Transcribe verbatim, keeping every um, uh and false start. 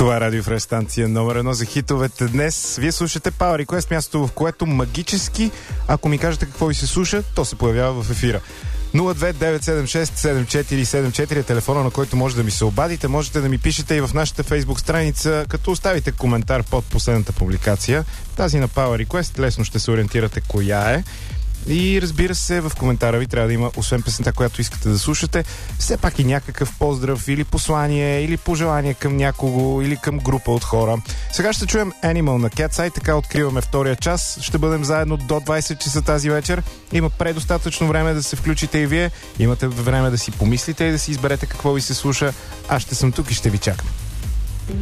Това е Радио Фреш, станция номер едно за хитовете днес. Вие слушате Power Request, място в което магически, ако ми кажете какво ви се слуша, то се появява в ефира. нула две девет седем шест седем четири седем четири е телефона, на който може да ми се обадите. Можете да ми пишете и в нашата фейсбук страница, като оставите коментар под последната публикация. Тази на Power Request, лесно ще се ориентирате коя е. И разбира се, в коментара ви трябва да има, освен песента, която искате да слушате, все пак и някакъв поздрав или послание, или пожелание към някого, или към група от хора. Сега ще чуем Animal на Cat's Eye, така откриваме втория час. Ще бъдем заедно до двайсет часа тази вечер. Има предостатъчно време да се включите и вие. Имате време да си помислите и да си изберете какво ви се слуша. Аз ще съм тук и ще ви чакам.